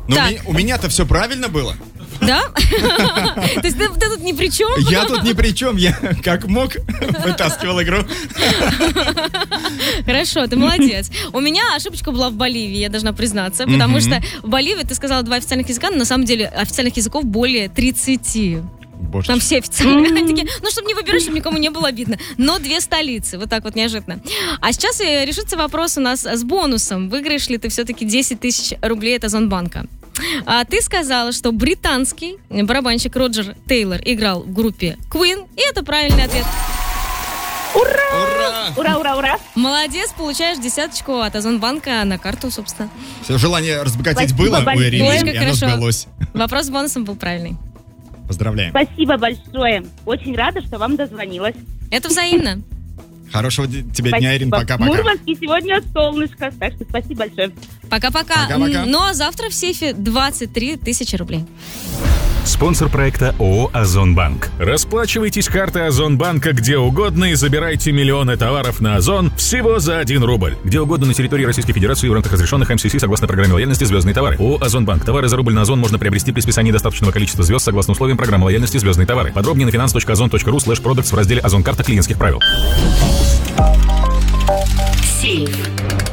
Но у меня-то все правильно было. Да? То есть ты тут ни при чем? Я тут ни при чем, я как мог вытаскивал игру. Хорошо, ты молодец. У меня ошибочка была в Боливии, я должна признаться, потому что в Боливии ты сказала 2 официальных языка, но на самом деле официальных языков более 30. Боже. Там все официальные. Они такие, чтобы не выбирать, чтобы никому не было обидно. Но 2 столицы, вот так вот неожиданно. А сейчас решится вопрос у нас с бонусом. Выиграешь ли ты все-таки 10 тысяч рублей от Озонбанка? А ты сказала, что британский барабанщик Роджер Тейлор играл в группе Queen, и это правильный ответ. Ура! Ура, ура, ура! Молодец, получаешь 10 от Озонбанка на карту, собственно. Все желание разбогатеть Спасибо было у большое. Ирины, и оно Хорошо. сбылось. Вопрос с бонусом был правильный. Поздравляем. Спасибо большое. Очень рада, что вам дозвонилась. Это взаимно. Хорошего тебе дня, Ирин. В Пока-пока. Мурманске сегодня солнышко, так что спасибо большое. Пока-пока. Пока-пока. Ну а завтра в сейфе 23 тысячи рублей. Спонсор проекта ООО «Озонбанк». Расплачивайтесь картой Озонбанка где угодно и забирайте миллионы товаров на Озон всего за 1 рубль. Где угодно на территории Российской Федерации в рамках разрешенных МСС согласно программе лояльности «Звездные товары». ООО «Озонбанк». Товары за рубль на Озон можно приобрести при списании достаточного количества звезд согласно условиям программы лояльности «Звездные товары». Подробнее на finance.ozon.ru/products в разделе «Озон карта клиентских правил». Сейф.